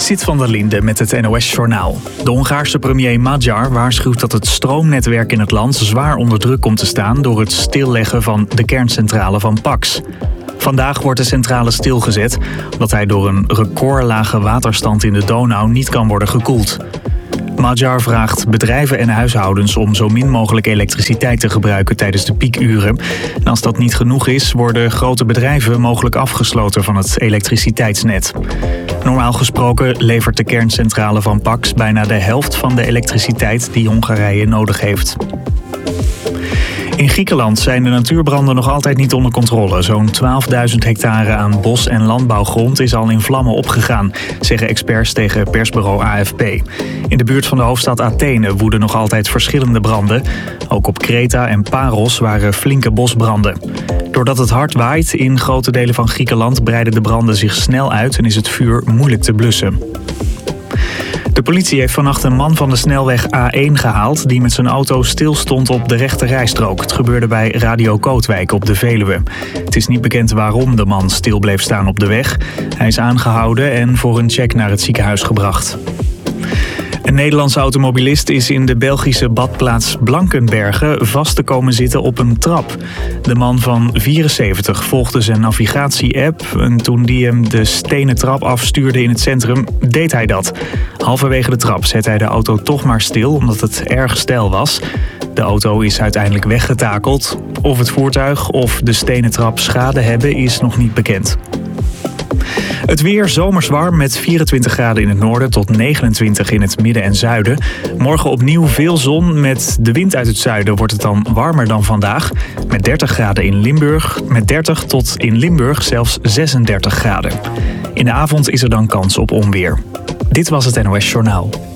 Zit van der Linde met het NOS-journaal. De Hongaarse premier Magyar waarschuwt dat het stroomnetwerk in het land zwaar onder druk komt te staan door het stilleggen van de kerncentrale van Paks. Vandaag wordt de centrale stilgezet omdat hij door een recordlage waterstand in de Donau niet kan worden gekoeld. Magyar vraagt bedrijven en huishoudens om zo min mogelijk elektriciteit te gebruiken tijdens de piekuren. En als dat niet genoeg is, worden grote bedrijven mogelijk afgesloten van het elektriciteitsnet. Normaal gesproken levert de kerncentrale van Paks bijna de helft van de elektriciteit die Hongarije nodig heeft. In Griekenland zijn de natuurbranden nog altijd niet onder controle. Zo'n 12.000 hectare aan bos- en landbouwgrond is al in vlammen opgegaan, zeggen experts tegen persbureau AFP. In de buurt van de hoofdstad Athene woeden nog altijd verschillende branden. Ook op Kreta en Paros waren flinke bosbranden. Doordat het hard waait in grote delen van Griekenland breiden de branden zich snel uit en is het vuur moeilijk te blussen. De politie heeft vannacht een man van de snelweg A1 gehaald die met zijn auto stilstond op de rechterrijstrook. Het gebeurde bij Radio Kootwijk op de Veluwe. Het is niet bekend waarom de man stil bleef staan op de weg. Hij is aangehouden en voor een check naar het ziekenhuis gebracht. Een Nederlandse automobilist is in de Belgische badplaats Blankenberge vast te komen zitten op een trap. De man van 74 volgde zijn navigatie-app en toen die hem de stenen trap afstuurde in het centrum, deed hij dat. Halverwege de trap zette hij de auto toch maar stil omdat het erg steil was. De auto is uiteindelijk weggetakeld. Of het voertuig of de stenen trap schade hebben is nog niet bekend. Het weer zomers warm met 24 graden in het noorden tot 29 in het midden en zuiden. Morgen opnieuw veel zon. Met de wind uit het zuiden wordt het dan warmer dan vandaag. Met 30 graden in Limburg. Met 30 tot in Limburg zelfs 36 graden. In de avond is er dan kans op onweer. Dit was het NOS Journaal.